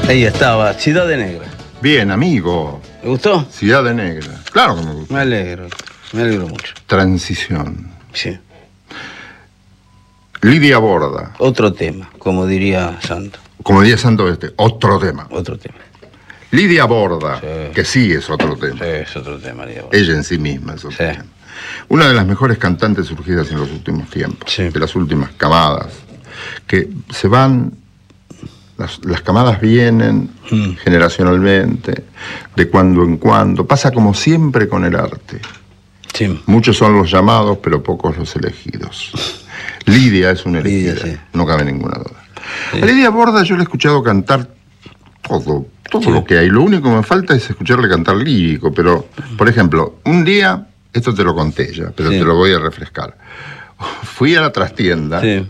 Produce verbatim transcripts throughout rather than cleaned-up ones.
Ahí estaba, Ciudad de Negra. Bien, amigo. ¿Te gustó? Ciudad de Negra. Claro que me gustó. Me alegro, me alegro mucho. Transición. Sí. Lidia Borda. Otro tema, como diría Santo. Como diría Santo este, otro tema. Otro tema. Lidia Borda, Sí. que sí es otro tema. Sí, es otro tema, Lidia Borda. Ella en sí misma es otro Sí. tema. Una de las mejores cantantes surgidas en los últimos tiempos, Sí. de las últimas camadas, que se van, las, las camadas vienen Mm. generacionalmente, de cuando en cuando, pasa como siempre con el arte. Sí. Muchos son los llamados, pero pocos los elegidos. Lidia es una elegida, Lidia, sí. no cabe ninguna duda. Sí. A Lidia Borda yo la he escuchado cantar todo, todo Sí. lo que hay. Lo único que me falta es escucharle cantar lírico, pero, por ejemplo, un día, esto te lo conté ya, pero Sí. te lo voy a refrescar. Fui a la trastienda Sí.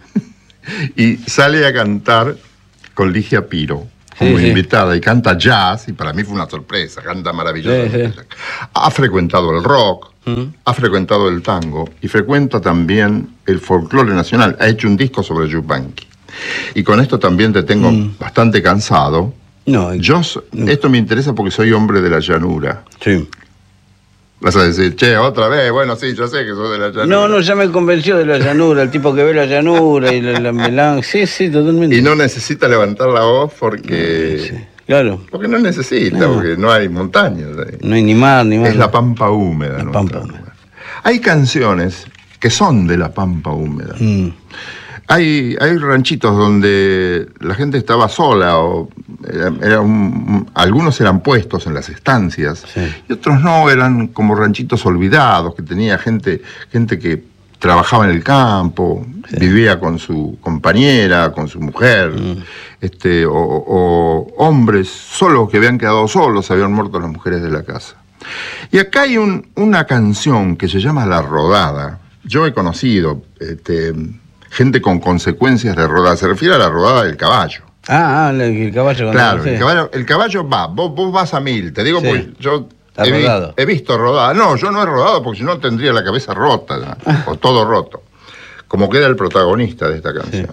y sale a cantar con Ligia Piro como Sí, sí. invitada y canta jazz, y para mí fue una sorpresa, canta maravillosamente. Sí, sí. Ha frecuentado el rock, Mm. ha frecuentado el tango y frecuenta también el folclore nacional. Ha hecho un disco sobre Yupanqui. Y con esto también te tengo Mm. bastante cansado. No, Yo, so- esto me interesa porque soy hombre de la llanura. sí. Vas a decir, che, otra vez, bueno, sí, yo sé que soy de la llanura. No, no, ya me convenció de la llanura, el tipo que ve la llanura y la, la melange. Sí, sí, totalmente. Y no necesita levantar la voz porque... Sí, claro, Porque no necesita, No. porque no hay montañas. ahí. no hay ni mar ni mar. Es la pampa húmeda. La nuestra pampa lugar. húmeda. Hay canciones que son de la pampa húmeda. Mm. Hay, hay ranchitos donde la gente estaba sola, o era, era un- algunos eran puestos en las estancias, Sí. y otros no, eran como ranchitos olvidados, que tenía gente, gente que trabajaba en el campo, Sí. vivía con su compañera, con su mujer, Mm. este, o, o hombres solos que habían quedado solos, habían muerto las mujeres de la casa. Y acá hay un- una canción que se llama La Rodada. Yo he conocido este, gente con consecuencias de rodada. Se refiere a la rodada del caballo. Ah, ah, el, el caballo. Claro, sí. el caballo, el caballo va, vos, vos vas a mil. Te digo Sí. porque yo Está he, vi- rodado. he visto rodada. No, yo no he rodado porque si no tendría la cabeza rota, ¿no? Ah. O todo roto. Como queda el protagonista de esta canción.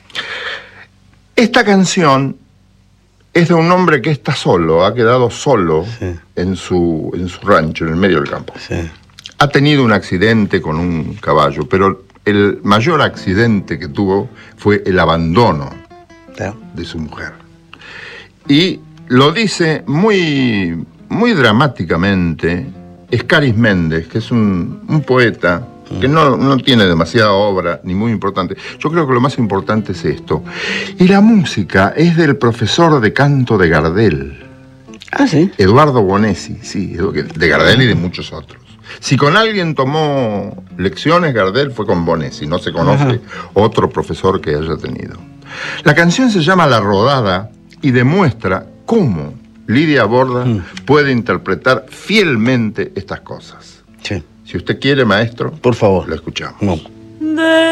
Esta canción es de un hombre que está solo, ha quedado solo Sí. en, su, en su rancho, en el medio del campo. Sí. Ha tenido un accidente con un caballo, pero el mayor accidente que tuvo fue el abandono Está. de su mujer. Y lo dice muy, muy dramáticamente Escaris Méndez, que es un, un poeta que no, no tiene demasiada obra, ni muy importante. Yo creo que lo más importante es esto. Y la música es del profesor de canto de Gardel, Ah, sí. Eduardo Bonesi, sí, de Gardel y de muchos otros. Si con alguien tomó lecciones Gardel fue con Bonesi, no se conoce Ajá. otro profesor que haya tenido. La canción se llama La Rodada y demuestra cómo Lidia Borda Mm. puede interpretar fielmente estas cosas. Sí. Si usted quiere, maestro, Por favor. lo escuchamos. No. De